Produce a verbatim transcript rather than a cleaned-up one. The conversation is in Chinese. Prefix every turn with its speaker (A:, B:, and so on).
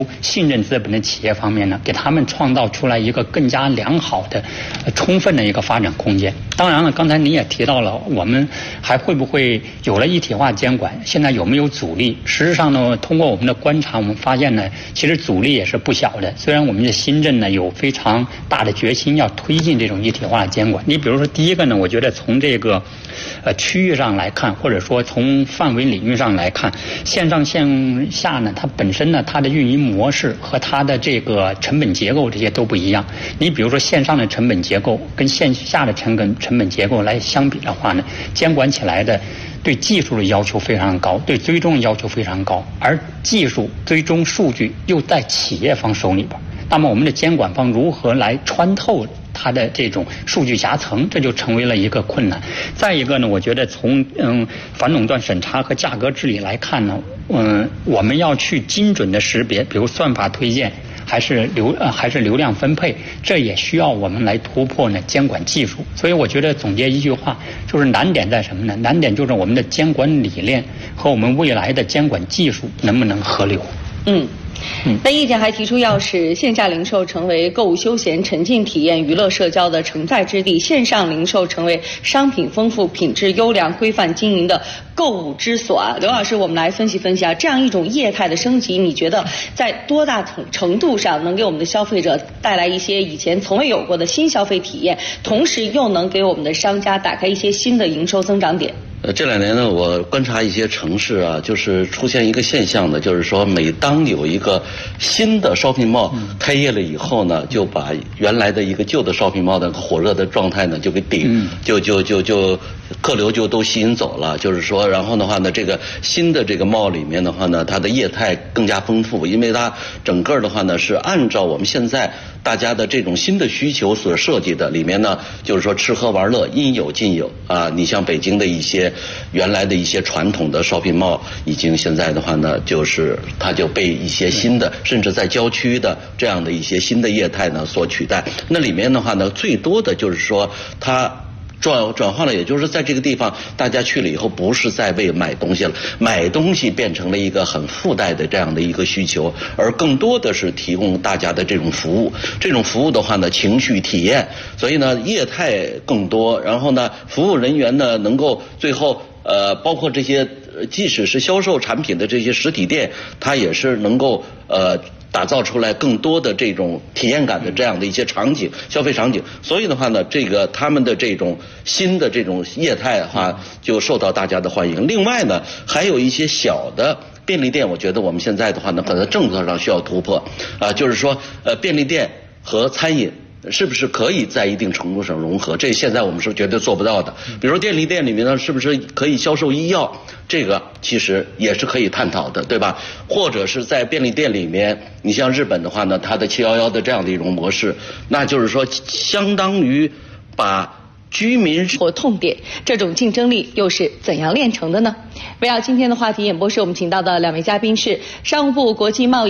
A: 信任资本的企业方面呢，给他们创造出来一个更加良好的、呃、充分的一个发展空间。当然了，刚才您也提到了，我们还会不会有了一体化监管，现在有没有阻力？实际上呢，通过我们的观察，我们发现呢，其实阻力也是不小的。虽然我们的新政呢有非常大的决心要推进这种一体化的监管，你比如说第一个呢，我觉得从这个呃区域上来看，或者说从范围领域上来看，线上线下呢，它本身呢，它的运营模式和它的这个成本结构这些都不一样。你比如说线上的成本结构跟线下的成本成本结构来相比的话呢，监管起来的对技术的要求非常高，对追踪的要求非常高，而技术追踪数据又在企业方手里边，那么我们的监管方如何来穿透它的这种数据夹层，这就成为了一个困难。再一个呢，我觉得从嗯反垄断审查和价格治理来看呢，嗯，我们要去精准的识别，比如算法推荐还是流呃还是流量分配，这也需要我们来突破呢监管技术。所以我觉得总结一句话，就是难点在什么呢？难点就是我们的监管理念和我们未来的监管技术能不能合流。
B: 嗯。那意见还提出要使线下零售成为购物休闲、沉浸体验、娱乐社交的承载之地，线上零售成为商品丰富、品质优良、规范经营的购物之所啊。刘老师，我们来分析分析啊，这样一种业态的升级，你觉得在多大程度上能给我们的消费者带来一些以前从未有过的新消费体验，同时又能给我们的商家打开一些新的营收增长点？
C: 呃，这两年呢，我观察一些城市啊，就是出现一个现象呢，就是说，每当有一个新的 shopping mall 开业了以后呢，就把原来的一个旧的 shopping mall 的火热的状态呢，就给顶，就就就就客流就都吸引走了。就是说，然后的话呢，这个新的这个 mall 里面的话呢，它的业态更加丰富，因为它整个的话呢是按照我们现在大家的这种新的需求所设计的，里面呢就是说吃喝玩乐应有尽有啊。你像北京的一些原来的一些传统的 shopping mall， 已经现在的话呢，就是它就被一些新的，甚至在郊区的这样的一些新的业态呢所取代。那里面的话呢，最多的就是说它转转换了，也就是在这个地方，大家去了以后，不是在为买东西了，买东西变成了一个很附带的这样的一个需求，而更多的是提供大家的这种服务。这种服务的话呢，情绪体验，所以呢，业态更多，然后呢，服务人员呢，能够最后呃，包括这些，即使是销售产品的这些实体店，它也是能够呃。打造出来更多的这种体验感的这样的一些场景，消费场景。所以的话呢，这个他们的这种新的这种业态的话，就受到大家的欢迎。另外呢，还有一些小的便利店，我觉得我们现在的话呢，可能政策上需要突破啊，就是说呃，便利店和餐饮是不是可以在一定程度上融合？这现在我们是绝对做不到的。比如便利店里面呢，是不是可以销售医药？这个其实也是可以探讨的，对吧？或者是在便利店里面，你像日本的话呢，它的七一一的这样的一种模式，那就是说相当于把居民
B: 或痛点，这种竞争力又是怎样炼成的呢？围绕今天的话题演播室，我们请到的两位嘉宾是商务部国际贸易